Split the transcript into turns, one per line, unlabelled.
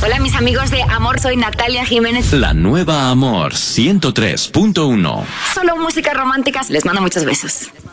Hola, mis amigos de Amor, soy Natalia Jiménez.
La nueva Amor 103.1.
Solo música romántica. Les mando muchos besos.